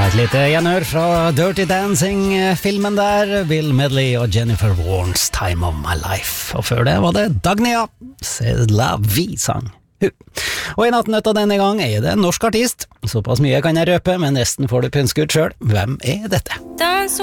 Et lite gjenhør fra Dirty Dancing-filmen der, Bill Medley og Jennifer Warnes Time of My Life. Og før det var det Dagnia, C'est la vie, sang hun. Og i nattnøtta denne gang er det en norsk artist. Såpass mye kan jeg røpe, men resten får du pønske ut selv. Hvem er dette?